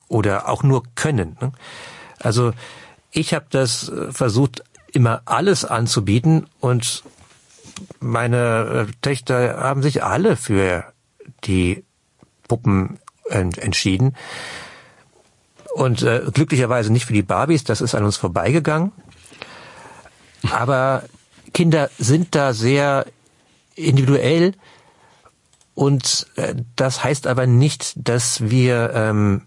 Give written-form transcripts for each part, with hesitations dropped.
oder auch nur können. Also ich habe das versucht, immer alles anzubieten, und meine Töchter haben sich alle für die Puppen entschieden. Und glücklicherweise nicht für die Barbies, das ist an uns vorbeigegangen. Aber Kinder sind da sehr individuell, und das heißt aber nicht, dass wir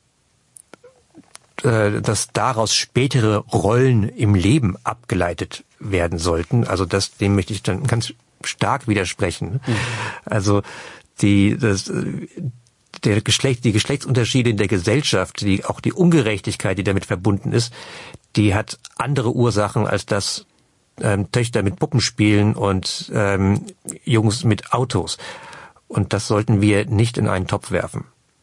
dass daraus spätere Rollen im Leben abgeleitet werden sollten. Also dem möchte ich dann ganz stark widersprechen. Mhm. Also die Geschlechtsunterschiede in der Gesellschaft, auch die Ungerechtigkeit, die damit verbunden ist, die hat andere Ursachen, als dass Töchter mit Puppen spielen und Jungs mit Autos. Und das sollten wir nicht in einen Topf werfen.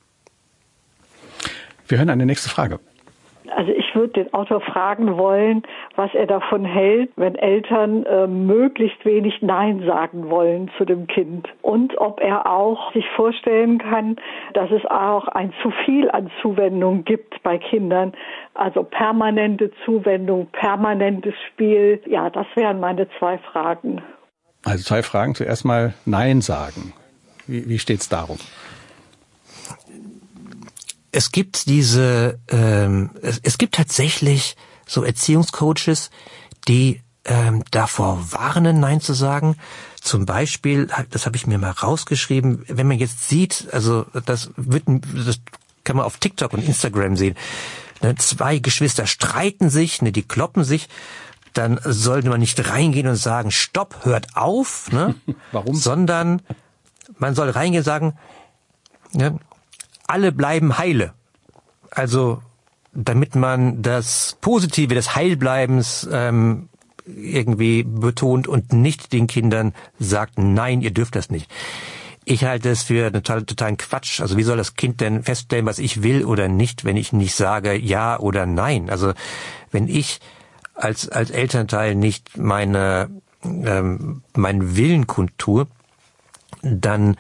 Wir hören eine nächste Frage. Also ich würde den Autor fragen wollen, was er davon hält, wenn Eltern möglichst wenig Nein sagen wollen zu dem Kind. Und ob er auch sich vorstellen kann, dass es auch ein zu viel an Zuwendung gibt bei Kindern. Also permanente Zuwendung, permanentes Spiel. Ja, das wären meine 2 Fragen. Also 2 Fragen. Zuerst mal Nein sagen. Wie steht's darum? Es gibt es gibt tatsächlich so Erziehungscoaches, die davor warnen, Nein zu sagen. Zum Beispiel, das habe ich mir mal rausgeschrieben, wenn man jetzt sieht, also das kann man auf TikTok und Instagram sehen, 2 Geschwister streiten sich, die kloppen sich, dann sollte man nicht reingehen und sagen, stopp, hört auf, Warum? Sondern man soll reingehen und sagen, alle bleiben heile. Also damit man das Positive des Heilbleibens irgendwie betont und nicht den Kindern sagt, nein, ihr dürft das nicht. Ich halte es für totalen Quatsch. Also wie soll das Kind denn feststellen, was ich will oder nicht, wenn ich nicht sage ja oder nein? Also wenn ich als Elternteil nicht meinen Willen kundtue, dann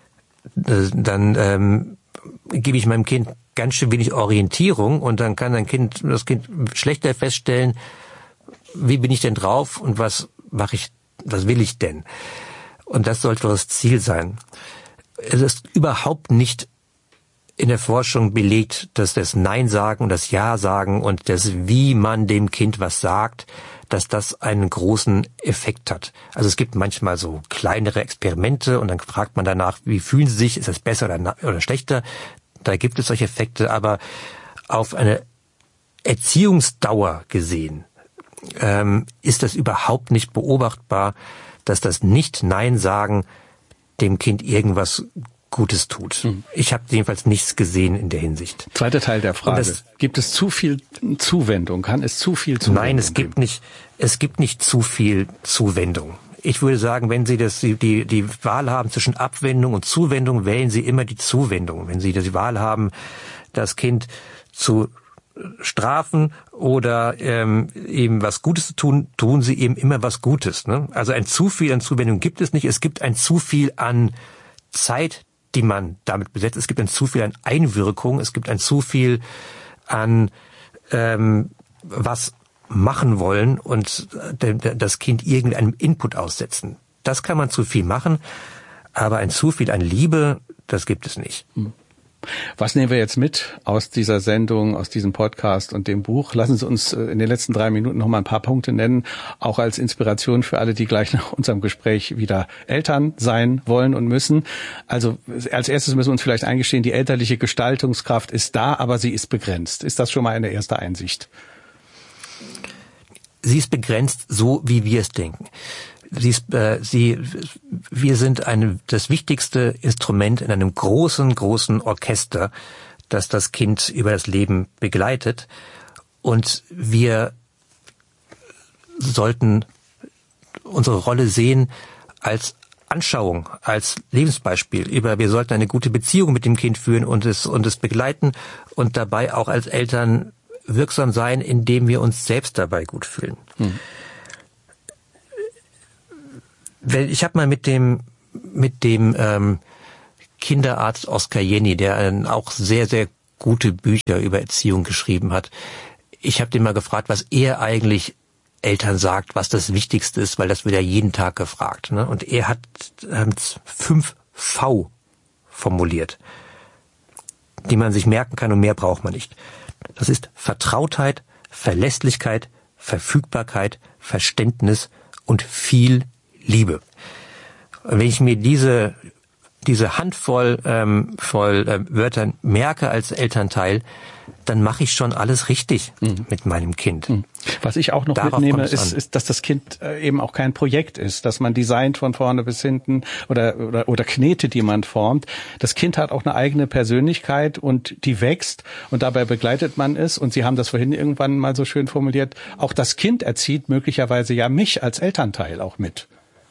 gebe ich meinem Kind ganz schön wenig Orientierung, und dann kann das Kind schlechter feststellen, wie bin ich denn drauf und was will ich denn? Und das sollte das Ziel sein. Es ist überhaupt nicht in der Forschung belegt, dass das Nein sagen und das Ja sagen und das, wie man dem Kind was sagt, dass das einen großen Effekt hat. Also es gibt manchmal so kleinere Experimente, und dann fragt man danach, wie fühlen sie sich, ist das besser oder schlechter? Da gibt es solche Effekte, aber auf eine Erziehungsdauer gesehen ist das überhaupt nicht beobachtbar, dass das Nicht-Nein sagen dem Kind irgendwas Gutes tut. Ich habe jedenfalls nichts gesehen in der Hinsicht. Zweiter Teil der Frage. Gibt es zu viel Zuwendung? Kann es zu viel Zuwendung Nein, es gibt nicht zu viel Zuwendung. Ich würde sagen, wenn Sie die Wahl haben zwischen Abwendung und Zuwendung, wählen Sie immer die Zuwendung. Wenn Sie die Wahl haben, das Kind zu strafen oder ihm was Gutes zu tun, tun Sie ihm immer was Gutes. Ne? Also ein zu viel an Zuwendung gibt es nicht. Es gibt ein zu viel an Zeit, die man damit besetzt. Es gibt ein zu viel an Einwirkung. Es gibt ein zu viel an was machen wollen und das Kind irgendeinem Input aussetzen. Das kann man zu viel machen, aber ein zu viel an Liebe, das gibt es nicht. Was nehmen wir jetzt mit aus dieser Sendung, aus diesem Podcast und dem Buch? Lassen Sie uns in den letzten 3 Minuten noch mal ein paar Punkte nennen, auch als Inspiration für alle, die gleich nach unserem Gespräch wieder Eltern sein wollen und müssen. Also als erstes müssen wir uns vielleicht eingestehen, die elterliche Gestaltungskraft ist da, aber sie ist begrenzt. Ist das schon mal eine erste Einsicht? Sie ist begrenzt, so wie wir es denken. Wir sind das wichtigste Instrument in einem großen, großen Orchester, das das Kind über das Leben begleitet. Und wir sollten unsere Rolle sehen als Anschauung, als Lebensbeispiel. Wir sollten eine gute Beziehung mit dem Kind führen und es begleiten und dabei auch als Eltern wirksam sein, indem wir uns selbst dabei gut fühlen. Ich habe mal mit dem Kinderarzt Oskar Jenny, der ein auch sehr, sehr gute Bücher über Erziehung geschrieben hat. Ich habe den mal gefragt, was er eigentlich Eltern sagt, was das Wichtigste ist, weil das wird ja jeden Tag gefragt. Ne? Und er hat 5 V formuliert, die man sich merken kann und mehr braucht man nicht. Das ist Vertrautheit, Verlässlichkeit, Verfügbarkeit, Verständnis und viel Liebe. Und wenn ich mir diese Handvoll Wörtern merke als Elternteil, dann mache ich schon alles richtig mit meinem Kind. Was ich auch noch mitnehme, ist, dass das Kind eben auch kein Projekt ist, dass man designt von vorne bis hinten oder Knete, die man formt. Das Kind hat auch eine eigene Persönlichkeit und die wächst und dabei begleitet man es. Und Sie haben das vorhin irgendwann mal so schön formuliert, auch das Kind erzieht möglicherweise ja mich als Elternteil auch mit.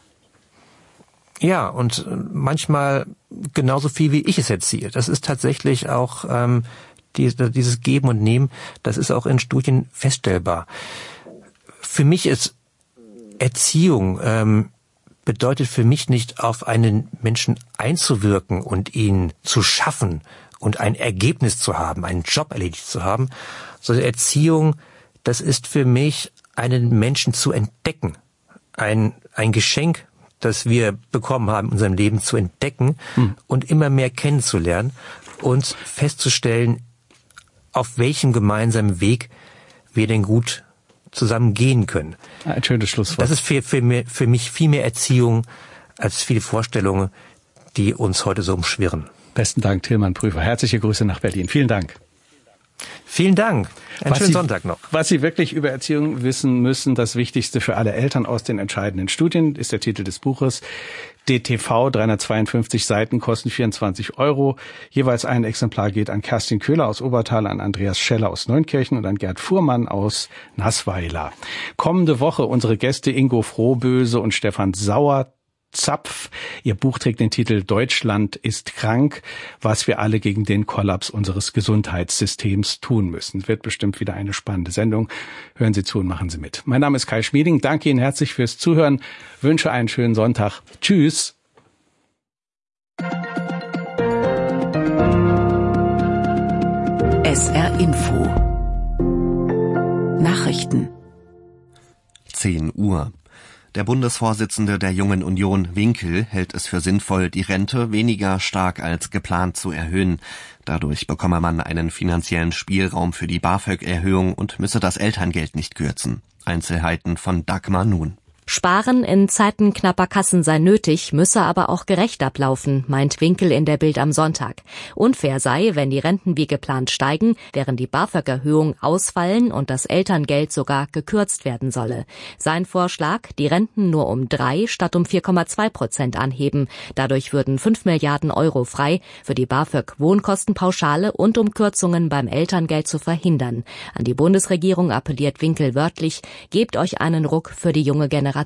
Ja, und manchmal genauso viel, wie ich es erziehe. Das ist tatsächlich auch dieses Geben und Nehmen, das ist auch in Studien feststellbar. Für mich ist Erziehung bedeutet für mich nicht, auf einen Menschen einzuwirken und ihn zu schaffen und ein Ergebnis zu haben, einen Job erledigt zu haben, sondern Erziehung, das ist für mich, einen Menschen zu entdecken, ein Geschenk, das wir bekommen haben in unserem Leben, zu entdecken und immer mehr kennenzulernen und festzustellen, auf welchem gemeinsamen Weg wir denn gut zusammen gehen können. Ein schönes Schlusswort. Das ist für mich viel mehr Erziehung als viele Vorstellungen, die uns heute so umschwirren. Besten Dank, Tilman Prüfer. Herzliche Grüße nach Berlin. Vielen Dank. Vielen Dank. Einen schönen Sonntag noch. Was Sie wirklich über Erziehung wissen müssen, das Wichtigste für alle Eltern aus den entscheidenden Studien, ist der Titel des Buches. DTV, 352 Seiten, kosten 24 €. Jeweils ein Exemplar geht an Kerstin Köhler aus Obertal, an Andreas Scheller aus Neunkirchen und an Gerd Fuhrmann aus Naßweiler. Kommende Woche unsere Gäste Ingo Frohböse und Stefan Sauerzapf. Ihr Buch trägt den Titel Deutschland ist krank, was wir alle gegen den Kollaps unseres Gesundheitssystems tun müssen. Wird bestimmt wieder eine spannende Sendung. Hören Sie zu und machen Sie mit. Mein Name ist Kai Schmieding. Danke Ihnen herzlich fürs Zuhören. Wünsche einen schönen Sonntag. Tschüss. SR Info Nachrichten 10 Uhr. Der Bundesvorsitzende der Jungen Union, Winkel, hält es für sinnvoll, die Rente weniger stark als geplant zu erhöhen. Dadurch bekomme man einen finanziellen Spielraum für die BAföG-Erhöhung und müsse das Elterngeld nicht kürzen. Einzelheiten von Dagmar Nun. Sparen in Zeiten knapper Kassen sei nötig, müsse aber auch gerecht ablaufen, meint Winkel in der Bild am Sonntag. Unfair sei, wenn die Renten wie geplant steigen, während die BAföG-Erhöhung ausfallen und das Elterngeld sogar gekürzt werden solle. Sein Vorschlag, die Renten nur um 3 statt um 4,2% anheben. Dadurch würden 5 Milliarden € frei für die BAföG-Wohnkostenpauschale und um Kürzungen beim Elterngeld zu verhindern. An die Bundesregierung appelliert Winkel wörtlich, gebt euch einen Ruck für die junge Generation.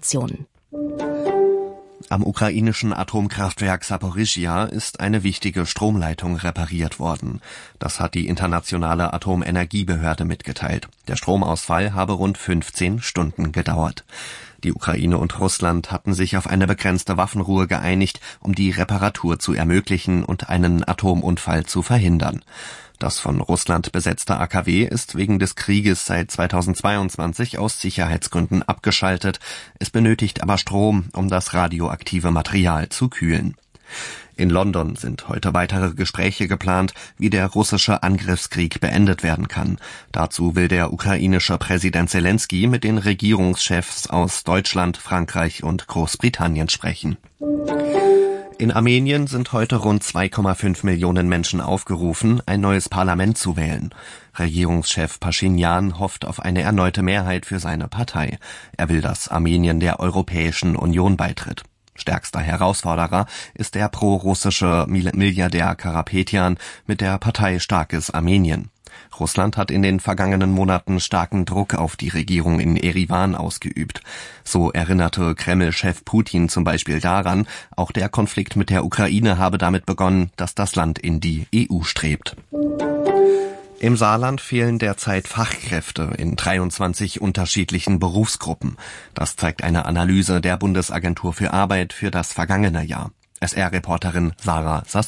Am ukrainischen Atomkraftwerk Saporischschja ist eine wichtige Stromleitung repariert worden. Das hat die internationale Atomenergiebehörde mitgeteilt. Der Stromausfall habe rund 15 Stunden gedauert. Die Ukraine und Russland hatten sich auf eine begrenzte Waffenruhe geeinigt, um die Reparatur zu ermöglichen und einen Atomunfall zu verhindern. Das von Russland besetzte AKW ist wegen des Krieges seit 2022 aus Sicherheitsgründen abgeschaltet. Es benötigt aber Strom, um das radioaktive Material zu kühlen. In London sind heute weitere Gespräche geplant, wie der russische Angriffskrieg beendet werden kann. Dazu will der ukrainische Präsident Selenskyj mit den Regierungschefs aus Deutschland, Frankreich und Großbritannien sprechen. In Armenien sind heute rund 2,5 Millionen Menschen aufgerufen, ein neues Parlament zu wählen. Regierungschef Paschinjan hofft auf eine erneute Mehrheit für seine Partei. Er will, dass Armenien der Europäischen Union beitritt. Stärkster Herausforderer ist der pro-russische Milliardär Karapetyan mit der Partei Starkes Armenien. Russland hat in den vergangenen Monaten starken Druck auf die Regierung in Eriwan ausgeübt. So erinnerte Kreml-Chef Putin zum Beispiel daran, auch der Konflikt mit der Ukraine habe damit begonnen, dass das Land in die EU strebt. Im Saarland fehlen derzeit Fachkräfte in 23 unterschiedlichen Berufsgruppen. Das zeigt eine Analyse der Bundesagentur für Arbeit für das vergangene Jahr. SR-Reporterin Sarah Sassou.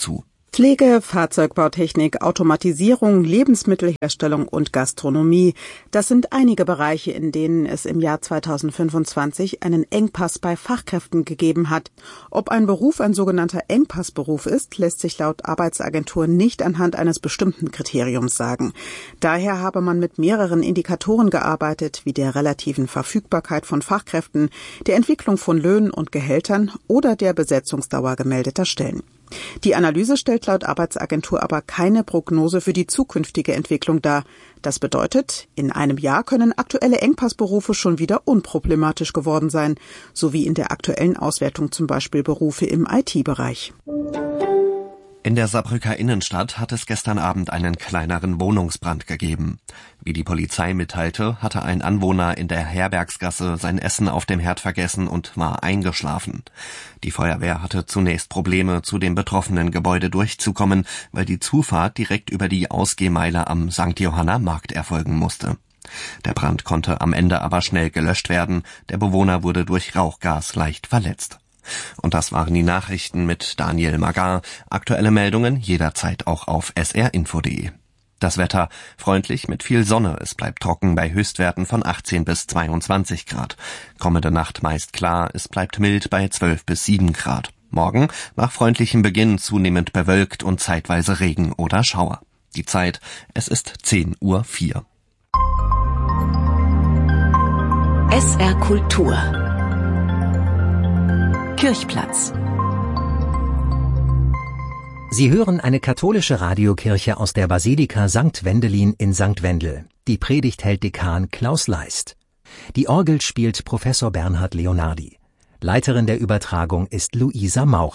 Pflege, Fahrzeugbautechnik, Automatisierung, Lebensmittelherstellung und Gastronomie. Das sind einige Bereiche, in denen es im Jahr 2025 einen Engpass bei Fachkräften gegeben hat. Ob ein Beruf ein sogenannter Engpassberuf ist, lässt sich laut Arbeitsagentur nicht anhand eines bestimmten Kriteriums sagen. Daher habe man mit mehreren Indikatoren gearbeitet, wie der relativen Verfügbarkeit von Fachkräften, der Entwicklung von Löhnen und Gehältern oder der Besetzungsdauer gemeldeter Stellen. Die Analyse stellt laut Arbeitsagentur aber keine Prognose für die zukünftige Entwicklung dar. Das bedeutet, in einem Jahr können aktuelle Engpassberufe schon wieder unproblematisch geworden sein, so wie in der aktuellen Auswertung zum Beispiel Berufe im IT-Bereich. In der Saarbrücker Innenstadt hat es gestern Abend einen kleineren Wohnungsbrand gegeben. Wie die Polizei mitteilte, hatte ein Anwohner in der Herbergsgasse sein Essen auf dem Herd vergessen und war eingeschlafen. Die Feuerwehr hatte zunächst Probleme, zu dem betroffenen Gebäude durchzukommen, weil die Zufahrt direkt über die Ausgehmeile am St. Johanna Markt erfolgen musste. Der Brand konnte am Ende aber schnell gelöscht werden. Der Bewohner wurde durch Rauchgas leicht verletzt. Und das waren die Nachrichten mit Daniel Magar. Aktuelle Meldungen jederzeit auch auf srinfo.de. Das Wetter freundlich mit viel Sonne. Es bleibt trocken bei Höchstwerten von 18 bis 22 Grad. Kommende Nacht meist klar. Es bleibt mild bei 12 bis 7 Grad. Morgen nach freundlichem Beginn zunehmend bewölkt und zeitweise Regen oder Schauer. Die Zeit, es ist 10:04 Uhr. SR Kultur Kirchplatz. Sie hören eine katholische Radiokirche aus der Basilika St. Wendelin in St. Wendel. Die Predigt hält Dekan Klaus Leist. Die Orgel spielt Professor Bernhard Leonardi. Leiterin der Übertragung ist Luisa Maurer.